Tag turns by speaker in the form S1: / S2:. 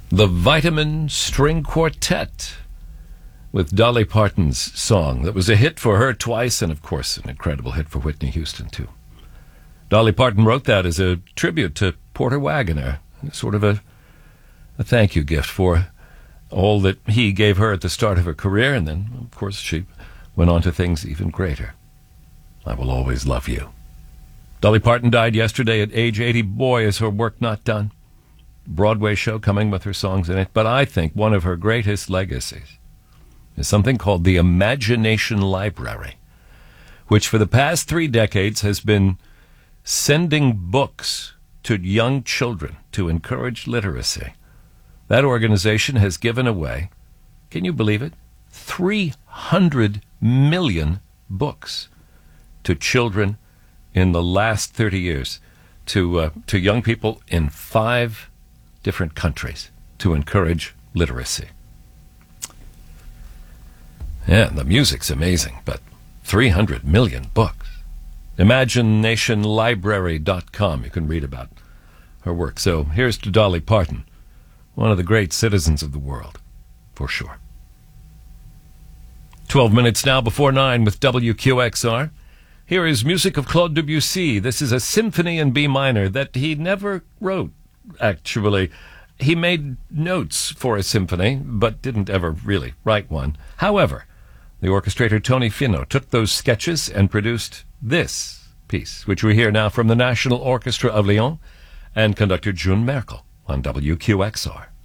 S1: The Vitamin String Quartet with Dolly Parton's song that was a hit for her twice and, of course, an incredible hit for Whitney Houston, too. Dolly Parton wrote that as a tribute to Porter Wagoner, sort of a thank you gift for all that he gave her at the start of her career, and then, of course, she went on to things even greater. I Will Always Love You. Dolly Parton died yesterday at age 80. Boy, is her work not done. Broadway show coming with her songs in it, but I think one of her greatest legacies is something called the Imagination Library, which for the past 3 decades has been sending books to young children to encourage literacy. That organization has given away, can you believe it, 300 million books to children in the last 30 years, to young people in 5 different countries to encourage literacy. Yeah, the music's amazing, but 300 million books. ImaginationLibrary.com. You can read about her work. So here's to Dolly Parton, one of the great citizens of the world, for sure. 12 minutes now before 9 with WQXR. Here is music of Claude Debussy. This is a symphony in B minor that he never wrote, actually. He made notes for a symphony, but didn't ever really write one. However, the orchestrator Tony Finau took those sketches and produced this piece, which we hear now from the National Orchestra of Lyon and conductor June Merkel on WQXR.